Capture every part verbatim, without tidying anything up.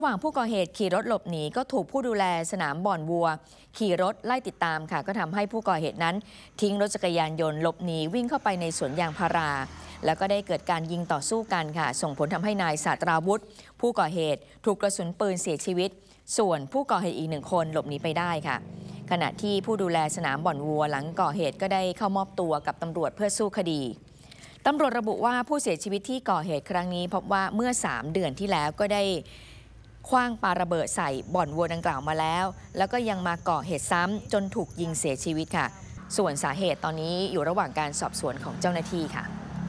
ระหว่างผู้ก่อเหตุขี่รถหลบหนีก็ถูกผู้ดูแลสนามบ่อนวัวขี่รถไล่ติดตามค่ะก็ทำให้ผู้ก่อเหตุนั้นทิ้งรถจักรยานยนต์หลบหนีวิ่งเข้าไปในสวนยางพาราแล้วก็ได้เกิดการยิงต่อสู้กันค่ะส่งผลทำให้นายศาสตราวุธผู้ก่อเหตุถูกกระสุนปืนเสียชีวิตส่วนผู้ก่อเหตุอีกหนึ่งคนหลบหนีไปได้ค่ะขณะที่ผู้ดูแลสนามบ่อนวัวหลังก่อเหตุก็ได้เข้ามอบตัวกับตำรวจเพื่อสู้คดีตำรวจระบุว่าผู้เสียชีวิตที่ก่อเหตุครั้งนี้พบว่าเมื่อสามเดือนที่แล้วก็ได้ขว้างปาระเบิดใส่บ่อนวัวดังกล่าวมาแล้วแล้วก็ยังมาก่อเหตุซ้ำจนถูกยิงเสียชีวิตค่ะส่วนสาเหตุตอนนี้อยู่ระหว่างการสอบสวนของเจ้าหน้าที่ค่ะ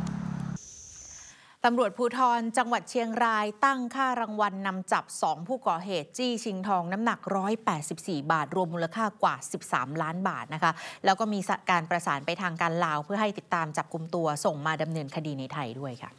ตำรวจภูธรจังหวัดเชียงรายตั้งค่ารางวัลนำจับสองผู้ก่อเหตุจี้ชิงทองน้ำหนักหนึ่งร้อยแปดสิบสี่บาทรวมมูลค่ากว่าสิบสามล้านบาทนะคะแล้วก็มีการประสานไปทางการลาวเพื่อให้ติดตามจับกุมตัวส่งมาดำเนินคดีในไทยด้วยค่ะ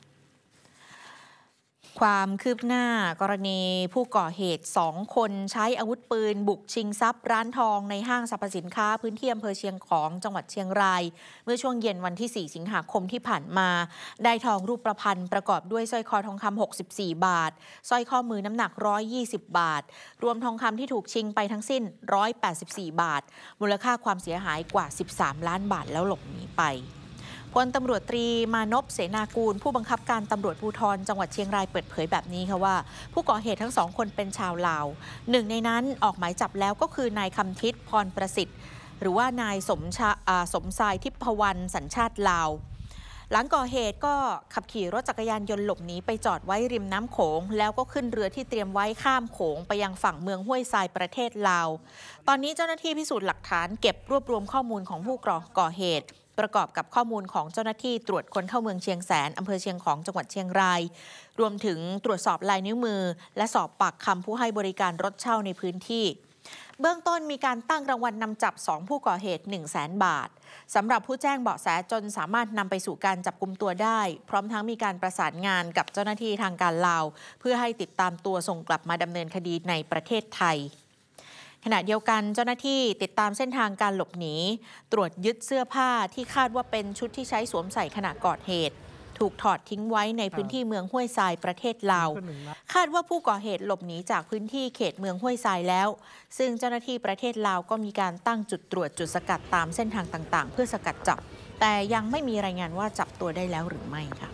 ความคืบหน้ากรณีผู้ก่อเหตุสองคนใช้อาวุธปืนบุกชิงทรัพย์ร้านทองในห้างสรรพสินค้าพื้นที่อำเภอเชียงของจังหวัดเชียงรายเมื่อช่วงเย็นวันที่สี่สิงหาคมที่ผ่านมาได้ทองรูปประพันธ์ประกอบด้วยสร้อยคอทองคำหกสิบสี่บาทสร้อยข้อมือน้ำหนักหนึ่งร้อยยี่สิบบาทรวมทองคำที่ถูกชิงไปทั้งสิ้นหนึ่งร้อยแปดสิบสี่บาทมูลค่าความเสียหายกว่าสิบสามล้านบาทแล้วหลบหนีไปพลตำรวจตรีมานพเสนากูลผู้บังคับการตำรวจภูธรจังหวัดเชียงรายเปิดเผยแบบนี้ค่ะว่าผู้ก่อเหตุทั้งสองคนเป็นชาวลาวหนึ่งในนั้นออกหมายจับแล้วก็คือนายคำทิศพรประสิทธิ์หรือว่านายสมชาสมทรายทิพวรรณสัญชาติลาวหลังก่อเหตุก็ขับขี่รถจักรยานยนต์หลบหนีไปจอดไว้ริมน้ำโขงแล้วก็ขึ้นเรือที่เตรียมไว้ข้ามโขงไปยังฝั่งเมืองห้วยทรายประเทศลาวตอนนี้เจ้าหน้าที่พิสูจน์หลักฐานเก็บรวบรวมข้อมูลของผู้ก่อเหตุประกอบกับข้อมูลของเจ้าหน้าที่ตรวจคนเข้าเมืองเชียงแสนอำเภอเชียงของจังหวัดเชียงรายรวมถึงตรวจสอบลายนิ้วมือและสอบปากคำผู้ให้บริการรถเช่าในพื้นที่เบื้องต้นมีการตั้งรางวัลนำจับสองผู้ก่อเหตุ หนึ่งแสนบาทสำหรับผู้แจ้งเบาะแสจนสามารถนำไปสู่การจับกุมตัวได้พร้อมทั้งมีการประสานงานกับเจ้าหน้าที่ทางการลาวเพื่อให้ติดตามตัวส่งกลับมาดำเนินคดีในประเทศไทยขณะเดียวกันเจ้าหน้าที่ติดตามเส้นทางการหลบหนีตรวจยึดเสื้อผ้าที่คาดว่าเป็นชุดที่ใช้สวมใส่ขณะก่อเหตุถูกถอดทิ้งไว้ในพื้นที่เมืองห้วยทรายประเทศลาวคาดว่าผู้ก่อเหตุหลบหนีจากพื้นที่เขตเมืองห้วยทรายแล้วซึ่งเจ้าหน้าที่ประเทศลาวก็มีการตั้งจุดตรวจจุดสกัดตามเส้นทางต่างๆเพื่อสกัดจับแต่ยังไม่มีรายงานว่าจับตัวได้แล้วหรือไม่ค่ะ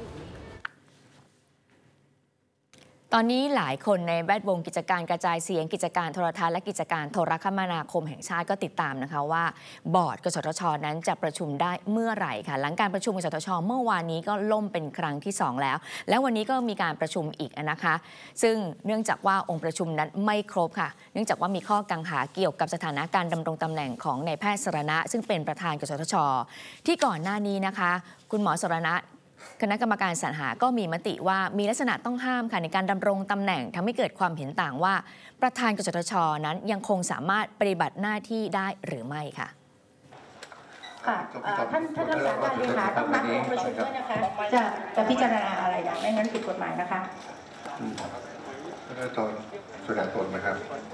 ตอนนี้หลายคนในแวดวงกิจการกระจายเสียงกิจการโทรทัศน์และกิจการโทรคมนาคมแห่งชาติก็ติดตามนะคะว่าบอร์ดกสทช.นั้นจะประชุมได้เมื่อไหร่ค่ะหลังการประชุมกสทช.เมื่อวานนี้ก็ล่มเป็นครั้งที่สองแล้วแล้ววันนี้ก็มีการประชุมอีกนะคะซึ่งเนื่องจากว่าองค์ประชุมนั้นไม่ครบค่ะเนื่องจากว่ามีข้อกังขาเกี่ยวกับสถานะการดำรงตำแหน่งของนายแพทย์สรณะซึ่งเป็นประธานกสทช.ที่ก่อนหน้านี้นะคะคุณหมอสรณะคณะกรรมการสรรหาก็มีมติว่ามีลักษณะต้องห้ามค่ะในการดำรงตำแหน่งทำให้เกิดความเห็นต่างว่าประธานกสทช.นั้นยังคงสามารถปฏิบัติหน้าที่ได้หรือไม่ค่ะค่ะท่านท่านรักษาการเลขาต้องนัดองค์ประชุมด้วยนะคะจะจะพิจารณาอะไรอย่างไม่งั้นผิดกฎหมายนะคะท่านตอนแสดงตนนะครับ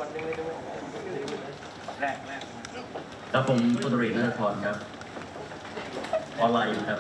แล้วผมพุทธรีนัทพรครับออนไลน์ครับ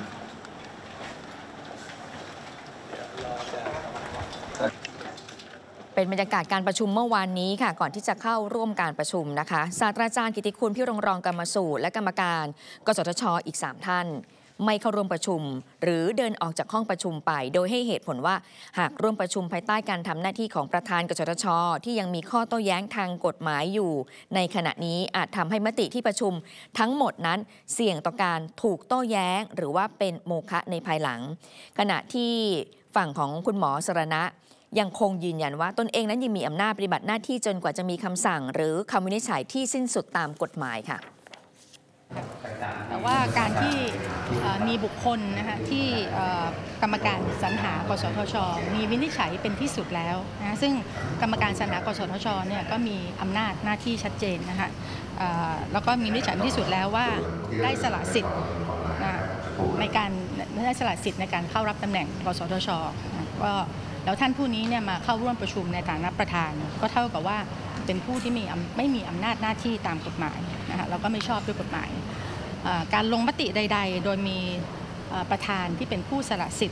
เป็นบรรยากาศการประชุมเมื่อวานนี้ค่ะก่อนที่จะเข้าร่วมการประชุมนะคะศาสตราจารย์กิติคุณพิรงรองกรรมสูตรและกรรมการกสทช.อีกสามท่านไม่เข้าร่วมประชุมหรือเดินออกจากห้องประชุมไปโดยให้เหตุผลว่าหากร่วมประชุมภายใต้การทำหน้าที่ของประธานกสทช.ที่ยังมีข้อโต้แย้งทางกฎหมายอยู่ในขณะนี้อาจทำให้มติที่ประชุมทั้งหมดนั้นเสี่ยงต่อการถูกโต้แย้งหรือว่าเป็นโมฆะในภายหลังขณะที่ฝั่งของคุณหมอสรณะยังคงยืนยันว่าตนเองนั้นยังมีอำนาจปฏิบัติหน้าที่จนกว่าจะมีคำสั่งหรือคำวินิจฉัยที่สิ้นสุดตามกฎหมายค่ะแต่ว่าการที่มีบุคคลนะคะที่กรรมการสรรหากสทช.มีวินิจฉัยเป็นที่สุดแล้วนะซึ่งกรรมการสรรหากสทช.เนี่ยก็มีอำนาจหน้าที่ชัดเจนนะคะแล้วก็มีวินิจฉัยที่สุดแล้วว่าได้สละสิทธิ์ในการได้สละสิทธิ์ในการเข้ารับตำแหน่งกสทช.ก็แล้วท่านผู้นี้เนี่ยมาเข้าร่วมประชุมในฐานะประธานก็เท่ากับว่าเป็นผู้ที่มีไม่มีอำนาจหน้าที่ตามกฎหมายนะคะแล้วก็ไม่ชอบด้วยกฎหมายการลงมติใดๆโดยมีประธานที่เป็นผู้สละสิทธิ์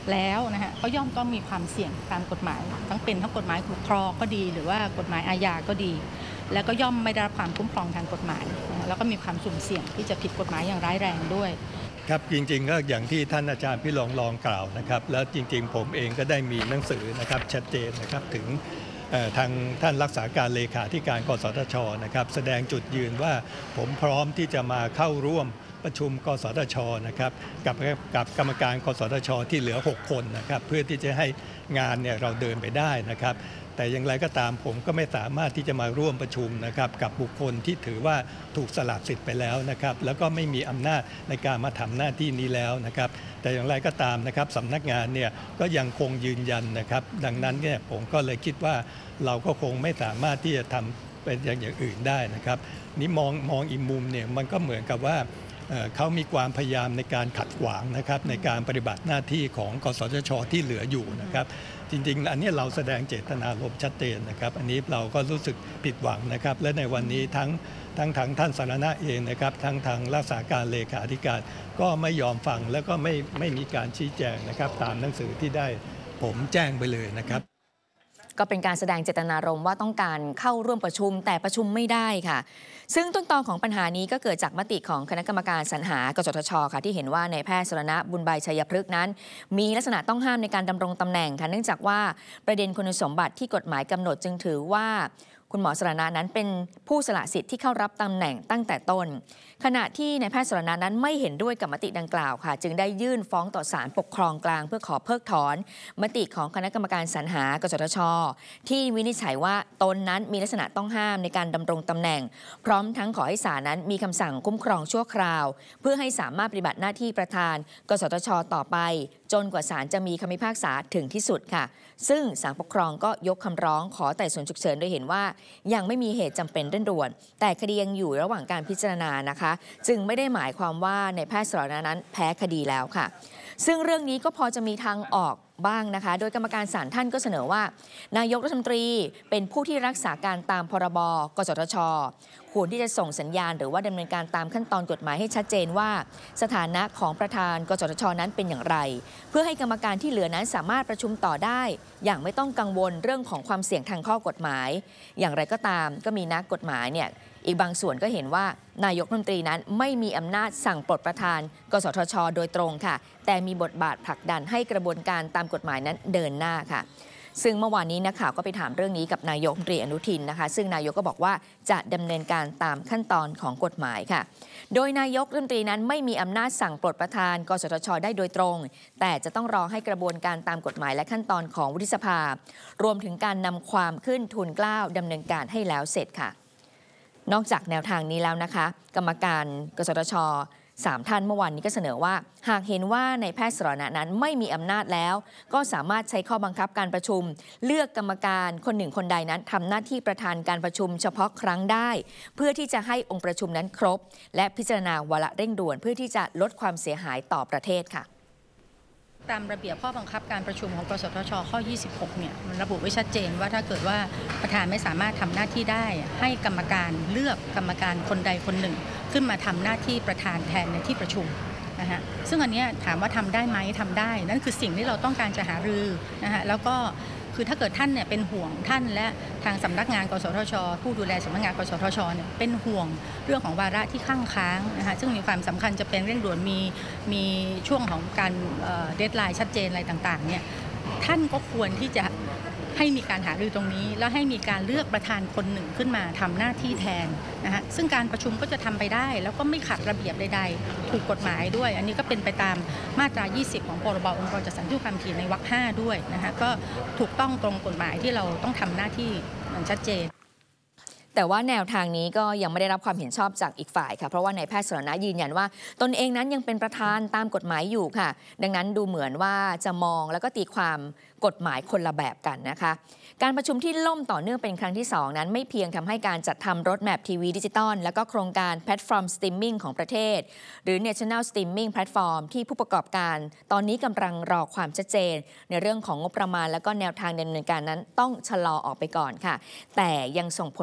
แล้วนะฮะก็ย่อมต้องมีความเสี่ยงตามกฎหมายทั้งเป็นทั้งกฎหมายคุ้มครองก็ดีหรือว่ากฎหมายอาญาก็ดี แล้วก็ย่อมไม่ได้รับความคุ้มครองทางกฎหมายนะแล้วก็มีความสุ่มเสี่ยงที่จะผิดกฎหมายอย่างร้ายแรงด้วยครับจริงๆก็อย่างที่ท่านอาจารย์พี่รองรองกล่าวนะครับแล้วจริงๆผมเองก็ได้มีหนังสือนะครับชัดเจนนะครับถึงทางท่านรักษาการเลขาธิการกสทชนะครับแสดงจุดยืนว่าผมพร้อมที่จะมาเข้าร่วมประชุมกสทชนะครับกับกับกรรมการกสทชที่เหลือหกคนนะครับเพื่อที่จะให้งานเนี่ยเราเดินไปได้นะครับแต่อย่างไรก็ตามผมก็ไม่สามารถที่จะมาร่วมประชุมนะครับกับบุคคลที่ถือว่าถูกสละสิทธิ์ไปแล้วนะครับแล้วก็ไม่มีอำนาจในการมาทำหน้าที่นี้แล้วนะครับแต่อย่างไรก็ตามนะครับสำนักงานเนี่ยก็ยังคงยืนยันนะครับดังนั้นเนี่ยผมก็เลยคิดว่าเราก็คงไม่สามารถที่จะทำเป็นอย่างอื่นได้นะครับนี่มองมองอีกมุมเนี่ยมันก็เหมือนกับว่าเขามีความพยายามในการขัดขวางนะครับในการปฏิบัติหน้าที่ของกสทชที่เหลืออยู่นะครับจริงๆอันนี้เราแสดงเจตนารมณ์ชัดเจนนะครับอันนี้เราก็รู้สึกผิดหวังนะครับและในวันนี้ทั้งทั้งทางท่านสารณะเองนะครับทั้งทางรักษาการเลขาธิการก็ไม่ยอมฟังแล้วก็ไม่ไม่มีการชี้แจงนะครับตามหนังสือที่ได้ผมแจ้งไปเลยนะครับก็เป็นการแสดงเจตนารมณ์ว่าต้องการเข้าร่วมประชุมแต่ประชุมไม่ได้ค่ะซึ่งต้นตอของปัญหานี้ก็เกิดจากมติของคณะกรรมการสรรหากสทชค่ะที่เห็นว่าในายแพทย์สรณะบุญใบชัยพฤกษ์นั้นมีลักษณะต้องห้ามในการดำรงตำแหน่งค่ะเนื่องจากว่าประเด็นคุณสมบัติที่กฎหมายกำหนดจึงถือว่าคุณหมอสรณะนั้นเป็นผู้สละสิทธิ์ที่เข้ารับตำแหน่งตั้งแต่ต้นขณะที่นายแพทย์สรณะนั้นไม่เห็นด้วยกับมติดังกล่าวค่ะจึงได้ยื่นฟ้องต่อศาลปกครองกลางเพื่อขอเพิกถอนมติของคณะกรรมการสรรหากสทช.ที่วินิจฉัยว่าตนนั้นมีลักษณะต้องห้ามในการดำรงตำแหน่งพร้อมทั้งขอให้ศาลนั้นมีคำสั่งคุ้มครองชั่วคราวเพื่อให้สามารถปฏิบัติหน้าที่ประธานกสทช.ต่อไปจนกว่าศาลจะมีคำพิพากษาถึงที่สุดค่ะซึ่งศาลปกครองก็ยกคำร้องขอไต่สวนฉุกเฉินโดยเห็นว่ายังไม่มีเหตุจำเป็นเร่งด่วนแต่คดียังอยู่ระหว่างการพิจารณานะคะจึงไม่ได้หมายความว่าในแพทย์สรณะนั้นแพ้คดีแล้วค่ะซึ่งเรื่องนี้ก็พอจะมีทางออกบ้างนะคะโดยกรรมการศาลท่านก็เสนอว่านายกรัฐมนตรีเป็นผู้ที่รักษาการตามพรบกสทช.ควรที่จะส่งสัญญาณหรือว่าดำเนินการตามขั้นตอนกฎหมายให้ชัดเจนว่าสถานะของประธานกสทช.นั้นเป็นอย่างไรเพื่อให้กรรมการที่เหลือนั้นสามารถประชุมต่อได้อย่างไม่ต้องกังวลเรื่องของความเสี่ยงทางข้อกฎหมายอย่างไรก็ตามก็มีนักกฎหมายเนี่ยอีกบางส่วนก็เห็นว่านายกรัฐมนตรีนั้นไม่มีอำนาจสั่งปลดประธานกสทช.โดยตรงค่ะแต่มีบทบาทผลักดันให้กระบวนการตามกฎหมายนั้นเดินหน้าค่ะซึ่งเมื่อวานนี้นักข่าวก็ไปถามเรื่องนี้กับนายกรัฐมนตรีอนุทินนะคะซึ่งนายกก็บอกว่าจะดำเนินการตามขั้นตอนของกฎหมายค่ะโดยนายกรัฐมนตรีนั้นไม่มีอำนาจสั่งปลดประธานกสทช.ได้โดยตรงแต่จะต้องรอให้กระบวนการตามกฎหมายและขั้นตอนของวุฒิสภารวมถึงการนำความขึ้นทูลเกล้าดำเนินการให้แล้วเสร็จค่ะนอกจากแนวทางนี้แล้วนะคะกรรมการกสทช.สามท่านเมื่อวานนี้ก็เสนอว่าหากเห็นว่าในแพทย์สรณะนั้นไม่มีอำนาจแล้วก็สามารถใช้ข้อบังคับการประชุมเลือกกรรมการคนหนึ่งคนใดนั้นทำหน้าที่ประธานการประชุมเฉพาะครั้งได้เพื่อที่จะให้องค์ประชุมนั้นครบและพิจารณาวาระเร่งด่วนเพื่อที่จะลดความเสียหายต่อประเทศค่ะตามระเบียบข้อบังคับการประชุมของกสทช.ข้อ ยี่สิบหก เนี่ยมันระบุไว้ชัดเจนว่าถ้าเกิดว่าประธานไม่สามารถทำหน้าที่ได้ให้กรรมการเลือกกรรมการคนใดคนหนึ่งขึ้นมาทำหน้าที่ประธานแทนในที่ประชุมนะฮะซึ่งอันนี้ถามว่าทำได้ไหมทำได้นั่นคือสิ่งที่เราต้องการจะหารือนะฮะแล้วก็คือถ้าเกิดท่านเนี่ยเป็นห่วงท่านและทางสำนักงานกสทช.ผู้ดูแลสำนักงานกสทช.เนี่ยเป็นห่วงเรื่องของวาระที่ข้างค้างนะคะซึ่งมีความสำคัญจะเป็นเร่งด่วนมีมีช่วงของการเดดไลน์ชัดเจนอะไรต่างๆเนี่ยท่านก็ควรที่จะให้มีการหารือตรงนี้แล้วให้มีการเลือกประธานคนหนึ่งขึ้นมาทำหน้าที่แทนนะฮะซึ่งการประชุมก็จะทำไปได้แล้วก็ไม่ขัดระเบียบใดๆถูกกฎหมายด้วยอันนี้ก็เป็นไปตามมาตรายี่สิบของพรบองค์กรจัดสรรที่ความถี่ในวรรคห้าด้วยนะฮะก็ถูกต้องตรงกฎหมายที่เราต้องทำหน้าที่อย่างชัดเจนแต่ว่าแนวทางนี้ก็ยังไม่ได้รับความเห็นชอบจากอีกฝ่ายค่ะเพราะว่านายแพทย์สรณะยืนยันว่าตนเองนั้นยังเป็นประธานตามกฎหมายอยู่ค่ะดังนั้นดูเหมือนว่าจะมองแล้วก็ตีความกฎหมายคนละแบบกันนะคะการประชุมที่ล่มต่อเนื่องเป็นครั้งที่สองนั้นไม่เพียงทำให้การจัดทำรถแมพทีวีดิจิตอลแล้วก็โครงการแพลตฟอร์มสตรีมมิ่งของประเทศหรือ National Streaming Platform ที่ผู้ประกอบการตอนนี้กำลังรอความชัดเจนในเรื่องของงบประมาณและก็แนวทางดำเนินการนั้นต้องชะลอออกไปก่อนค่ะแต่ยังส่งผลทำให้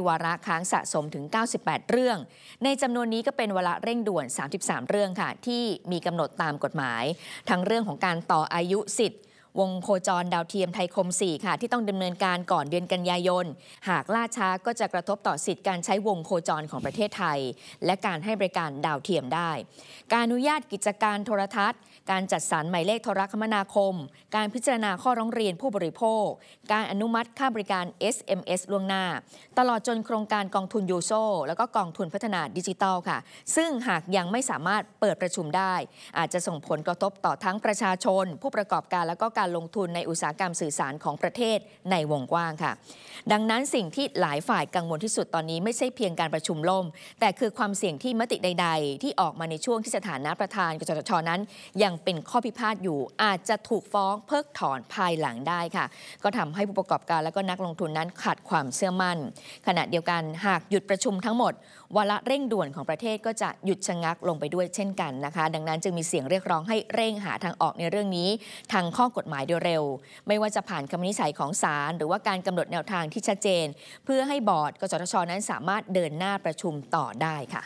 วาระค้างสะสมถึงเก้าสิบแปดเรื่องในจำนวนนี้ก็เป็นวาระเร่งด่วนสามสิบสามเรื่องค่ะที่มีกำหนดตามกฎหมายทั้งเรื่องของการต่ออายุสิทธิ์วงโคจรดาวเทียมไทยคม สี่ ค่ะที่ต้องดำเนินการก่อนเดือนกันยายนหากล่าช้าก็จะกระทบต่อสิทธิการใช้วงโคจรของประเทศไทยและการให้บริการดาวเทียมได้การอนุญาตกิจการโทรทัศน์การจัดสรรหมายเลขโทรคมนาคมการพิจารณาข้อร้องเรียนผู้บริโภคการอนุมัติค่าบริการ เอส เอ็ม เอส ล่วงหน้าตลอดจนโครงการกองทุนยูโซแล้วก็กองทุนพัฒนาดิจิทัลค่ะซึ่งหากยังไม่สามารถเปิดประชุมได้อาจจะส่งผลกระทบต่อทั้งประชาชนผู้ประกอบการและก็การลงทุนในอุตสาหกรรมสื่อสารของประเทศในวงกว้างค่ะดังนั้นสิ่งที่หลายฝ่ายกังวลที่สุดตอนนี้ไม่ใช่เพียงการประชุมล่มแต่คือความเสี่ยงที่มติใดๆที่ออกมาในช่วงที่สถานะประธานกสทช.นั้นยังเป็นข้อพิพาทอยู่อาจจะถูกฟ้องเพิกถอนภายหลังได้ค่ะก็ทำให้ผู้ประกอบการและก็นักลงทุนนั้นขาดความเชื่อมั่นขณะเดียวกันหากหยุดประชุมทั้งหมดวาระเร่งด่วนของประเทศก็จะหยุดชะงักลงไปด้วยเช่นกันนะคะดังนั้นจึงมีเสียงเรียกร้องให้เร่งหาทางออกในเรื่องนี้ทางข้อกฎหมายโดยเร็วไม่ว่าจะผ่านคำวินิจฉัยของศาลหรือว่าการกำหนดแนวทางที่ชัดเจนเพื่อให้บอร์ดกสทช.นั้นสามารถเดินหน้าประชุมต่อได้ค่ะ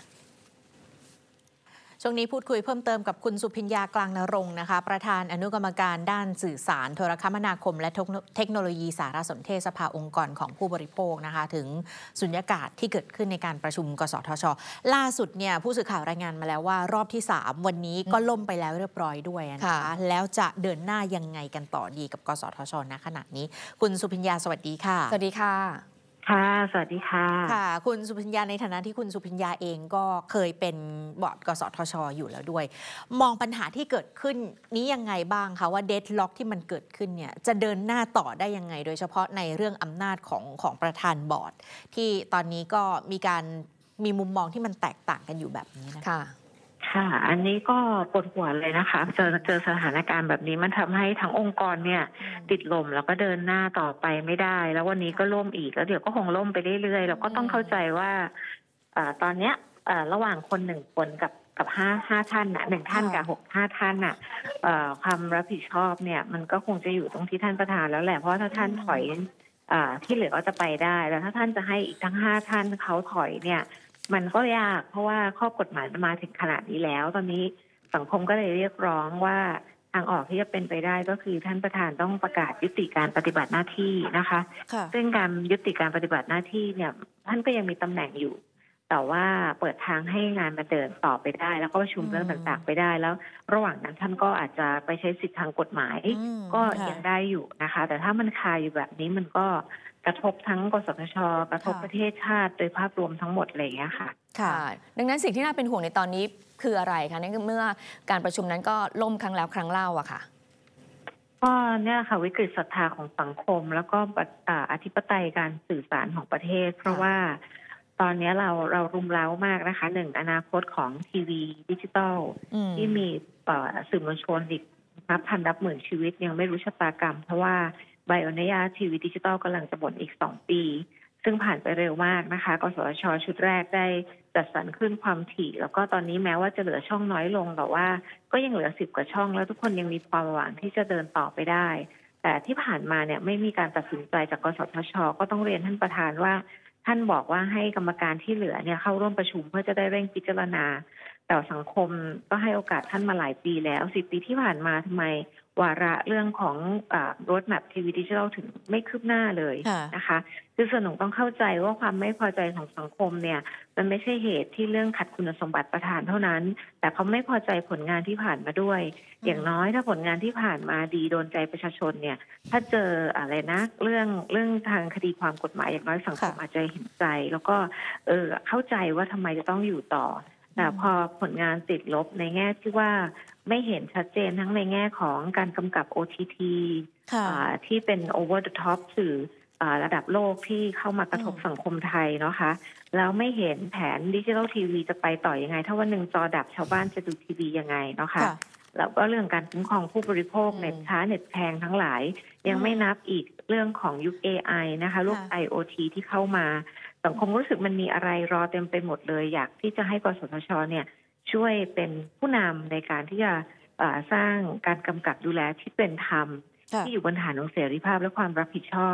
ช่วงนี้พูดคุยเพิ่มเติมกับคุณสุพิญญากลางนรงค์นะคะประธานอนุกรรมการด้านสื่อสารโทรคมนาคมและเทคโนโลยีสารสนเทศสภาองค์กรของผู้บริโภคนะคะถึงสุญญากาศที่เกิดขึ้นในการประชุมกสทช.ล่าสุดเนี่ยผู้สื่อข่าวรายงานมาแล้วว่ารอบที่สามวันนี้ก็ล่มไปแล้วเรียบร้อยด้วยนะคะแล้วจะเดินหน้ายังไงกันต่อดีกับกสทช.ณขณะนี้คุณสุพิญญาสวัสดีค่ะสวัสดีค่ะค่ะสวัสดีค่ะค่ะคุณสุพิญญาในฐานะที่คุณสุพิญญาเองก็เคยเป็นบอร์ดกสทช.อยู่แล้วด้วยมองปัญหาที่เกิดขึ้นนี้ยังไงบ้างคะว่าเดดล็อกที่มันเกิดขึ้นเนี่ยจะเดินหน้าต่อได้ยังไงโดยเฉพาะในเรื่องอำนาจของของประธานบอร์ดที่ตอนนี้ก็มีการมีมุมมองที่มันแตกต่างกันอยู่แบบนี้นะคะค่ะอันนี้ก็ปวดหัวเลยนะคะเจอเจอสถานการณ์แบบนี้มันทำให้ทั้งองค์กรเนี่ยติดลมแล้วก็เดินหน้าต่อไปไม่ได้แล้ววันนี้ก็ล่มอีกแล้วเดี๋ยวก็คงล่มไปเรื่อยๆแล้วก็ต้องเข้าใจว่าตอนเนี้ยระหว่างคนหนึ่งคนกับกับห้าห้าท่านน่ะหนึ่งท่านกับหกห้าท่านน่ะความรับผิดชอบเนี่ยมันก็คงจะอยู่ตรงที่ท่านประธานแล้วแหละเพราะถ้าท่านถอยที่เหลือก็จะไปได้แล้วถ้าท่านจะให้อีกทั้งห้าท่านเขาถอยเนี่ยมันก็ยากเพราะว่าข้อกฎหมายมาถึงขนาดนี้แล้วตอนนี้สังคมก็เลยเรียกร้องว่าทางออกที่จะเป็นไปได้ก็คือท่านประธานต้องประกาศยุติการปฏิบัติหน้าที่นะคะซึ่งการยุติการปฏิบัติหน้าที่เนี่ยท่านก็ยังมีตำแหน่งอยู่แต่ว่าเปิดทางให้งานมาเดินต่อไปได้แล้วก็ประชุมเรื่องต่างๆไปได้แล้วระหว่างนั้นท่านก็อาจจะไปใช้สิทธิทางกฎหมายก็ยังได้อยู่นะคะแต่ถ้ามันคาอยู่แบบนี้มันก็กระทบทั้งกสทช.กระทบประเทศชาติโดยภาพรวมทั้งหมดอะไรอย่างเงี้ยค่ะค่ะดังนั้นสิ่งที่น่าเป็นห่วงในตอนนี้คืออะไรคะนั่นเมื่อการประชุมนั้นก็ล่มครั้งแล้วครั้งเล่าอะค่ะก็เนี่ยค่ะวิกฤตศรัทธาของสังคมแล้วก็อธิปไตยการสื่อสารของประเทศเพราะว่าตอนนี้เราเรารุมเร้ามากนะคะหนึ่งอนาคตของทีวีดิจิตอลที่มีสื่อมวลชนอีกนับพันนับหมื่นชีวิตยังไม่รู้ชะตากรรมเพราะว่าใบอนุญาตทีวีดิจิตอลกำลังจะหมดอีกสองปีซึ่งผ่านไปเร็วมากนะคะกสทช.ชุดแรกได้จัดสรรขึ้นความถี่แล้วก็ตอนนี้แม้ว่าจะเหลือช่องน้อยลงแต่ว่าก็ยังเหลือสิบกว่าช่องแล้วทุกคนยังมีความหวังที่จะเดินต่อไปได้แต่ที่ผ่านมาเนี่ยไม่มีการตัดสินใจจากกสทช.ก็ต้องเรียนท่านประธานว่าท่านบอกว่าให้กรรมการที่เหลือเนี่ยเข้าร่วมประชุมเพื่อจะได้เร่งพิจารณาแต่สังคมก็ให้โอกาสท่านมาหลายปีแล้วสิบปีที่ผ่านมาทำไมวาระเรื่องของรถแมพทีวีดิจิทัลถึงไม่คืบหน้าเลยนะคะคือส่วนหนึ่งต้องเข้าใจว่าความไม่พอใจของสังคมเนี่ยมันไม่ใช่เหตุที่เรื่องขัดคุณสมบัติประธานเท่านั้นแต่เขาไม่พอใจผลงานที่ผ่านมาด้วยอย่างน้อยถ้าผลงานที่ผ่านมาดีโดนใจประชาชนเนี่ยถ้าเจออะไรนะเรื่องเรื่องทางคดีความกฎหมายอย่างน้อยสังคมอาจจะเห็นใจแล้วก็เออเข้าใจว่าทำไมจะต้องอยู่ต่อแต่พอผลงานติดลบในแง่ที่ว่าไม่เห็นชัดเจนทั้งในแง่ของการกำกับ โอ ที ที ที่เป็น over the top สื่อระดับโลกที่เข้ามากระทบสังคมไทยเนาะคะแล้วไม่เห็นแผนดิจิทัลทีวีจะไปต่อยังไงถ้าวันหนึ่งจอดับชาวบ้านจะดูทีวียังไงเนาะคะแล้วก็เรื่องการคุ้มครองผู้บริโภคเน็ตช้าเน็ตแพงทั้งหลายยังไม่นับอีกเรื่องของยุค เอ ไอ นะคะลูก ไอ โอ ที ที่เข้ามาสังคมรู้สึกมันมีอะไรรอเต็มไปหมดเลยอยากที่จะให้กสทช.เนี่ยช่วยเป็นผู้นำในการที่จะสร้างการกำกับดูแลที่เป็นธรรมที่อยู่บนฐานของเสรีภาพและความรับผิดชอบ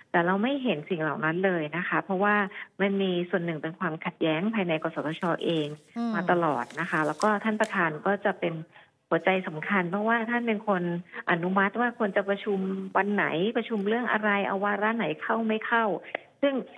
แต่เราไม่เห็นสิ่งเหล่านั้นเลยนะคะเพราะว่ามันมีส่วนหนึ่งเป็นความขัดแย้งภายในกสทชเองมาตลอดนะคะแล้วก็ท่านประธานก็จะเป็นหัวใจสำคัญเพราะว่าท่านเป็นคนอนุมัติว่าควรจะประชุมวันไหนประชุมเรื่องอะไรเอาวาระไหนเข้าไม่เข้าซึ่ง